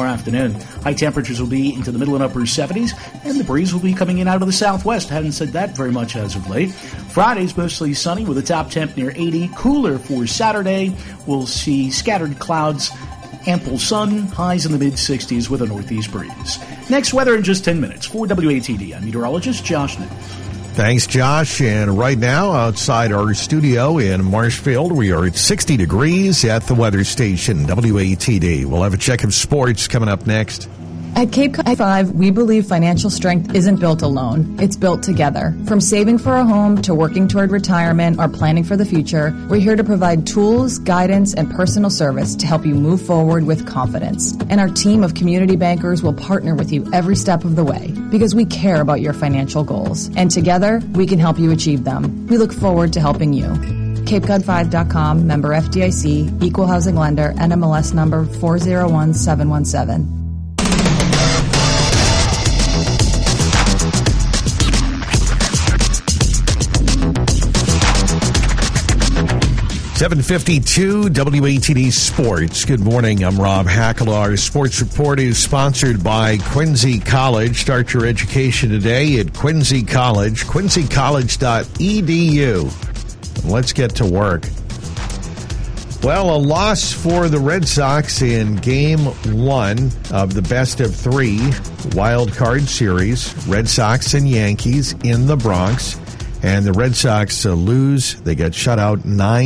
tomorrow afternoon. High temperatures will be into the middle and upper 70s, and the breeze will be coming in out of the southwest. Hadn't said that very much as of late. Friday's mostly sunny with a top temp near 80. Cooler for Saturday. We'll see scattered clouds, ample sun, highs in the mid-60s with a northeast breeze. Next, weather in just 10 minutes. For WATD, I'm meteorologist Josh Nichols. Thanks, Josh. And right now, outside our studio in Marshfield, we are at 60 degrees at the weather station, WATD. We'll have a check of sports coming up next. At Cape Cod 5, we believe financial strength isn't built alone. It's built together. From saving for a home to working toward retirement or planning for the future, we're here to provide tools, guidance, and personal service to help you move forward with confidence. And our team of community bankers will partner with you every step of the way because we care about your financial goals. And together, we can help you achieve them. We look forward to helping you. CapeCod5.com, member FDIC, equal housing lender, NMLS number 401717. 7:52 WATD Sports. Good morning. I'm Rob Hackler. Our sports report is sponsored by Quincy College. Start your education today at Quincy College, quincycollege.edu. Let's get to work. Well, a loss for the Red Sox in Game 1 of the best-of-3 wild card series. Red Sox and Yankees in the Bronx. And the Red Sox lose. They get shut out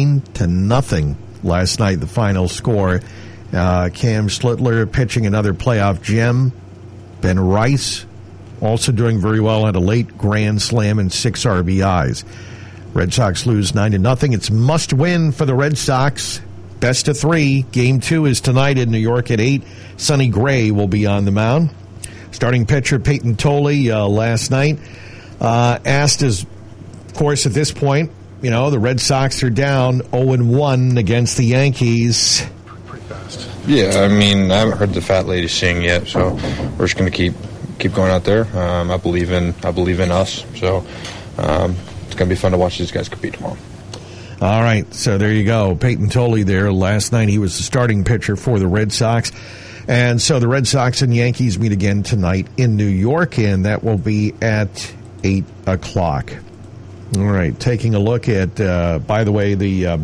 9-0 last night, the final score. Cam Slittler pitching another playoff gem. Ben Rice also doing very well at a late grand slam and 6 RBIs. Red Sox lose 9-0. It's must win for the Red Sox. Best of 3. Game 2 is tonight in New York at 8. Sonny Gray will be on the mound. Starting pitcher Peyton Tolley last night asked his... Of course, at this point, you know, the Red Sox are down 0-1 against the Yankees. Pretty fast. Yeah, I mean, I haven't heard the fat lady sing yet, so we're just going to keep going out there. I believe in us, so it's going to be fun to watch these guys compete tomorrow. All right, so there you go. Peyton Tolley there last night. He was the starting pitcher for the Red Sox. And so the Red Sox and Yankees meet again tonight in New York, and that will be at 8 o'clock. All right, taking a look at, by the way, the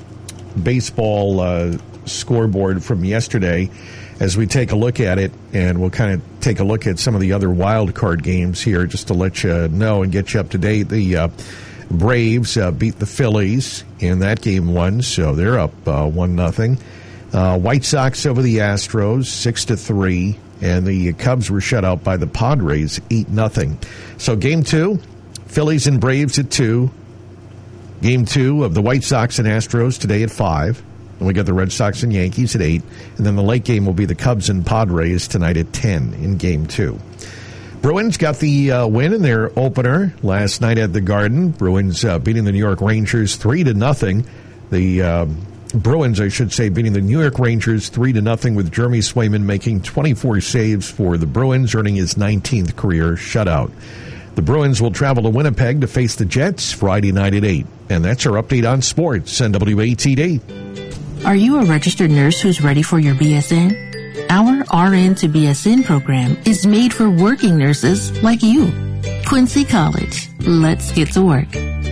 baseball scoreboard from yesterday. As we take a look at it, and we'll kind of take a look at some of the other wild card games here just to let you know and get you up to date. The Braves beat the Phillies in that game 1, so they're up 1-0. White Sox over the Astros 6-3, and the Cubs were shut out by the Padres 8-0. So game 2. Phillies and Braves at 2. Game 2 of the White Sox and Astros today at 5. And we got the Red Sox and Yankees at 8. And then the late game will be the Cubs and Padres tonight at 10 in Game 2. Bruins got the win in their opener last night at the Garden. Bruins beating the New York Rangers 3-0. The Bruins, I should say, beating the New York Rangers 3-0 with Jeremy Swayman making 24 saves for the Bruins, earning his 19th career shutout. The Bruins will travel to Winnipeg to face the Jets Friday night at 8. And that's our update on sports on WATD. Are you a registered nurse who's ready for your BSN? Our RN to BSN program is made for working nurses like you. Quincy College. Let's get to work.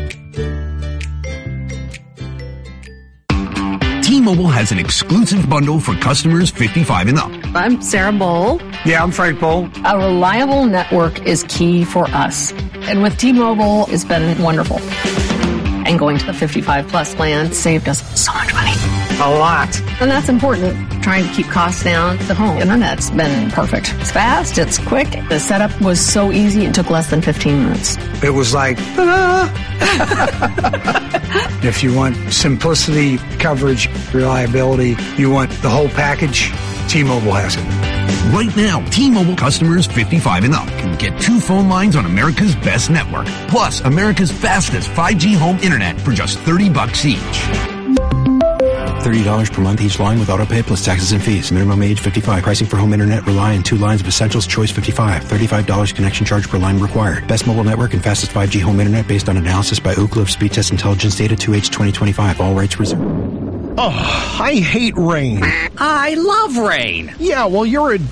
T-Mobile has an exclusive bundle for customers 55 and up. I'm Sarah Bowl. Yeah, I'm Frank Bowl. A reliable network is key for us. And with T-Mobile, it's been wonderful. And going to the 55-plus plan saved us so much money. A lot. And that's important. Trying to keep costs down. The home internet's been perfect. It's fast. It's quick. The setup was so easy. It took less than 15 minutes. It was like, If you want simplicity, coverage, reliability, you want the whole package, T-Mobile has it. Right now, T-Mobile customers 55 and up can get 2 phone lines on America's best network, plus America's fastest 5G home internet for just $30 each. $30 per month each line with autopay plus taxes and fees. Minimum age 55. Pricing for home internet rely on 2 lines of Essentials Choice 55. $35 connection charge per line required. Best mobile network and fastest 5G home internet based on analysis by Ookla of Speed Test Intelligence Data 2H 2025. All rights reserved. Oh, I hate rain. I love rain. Yeah, well, you're a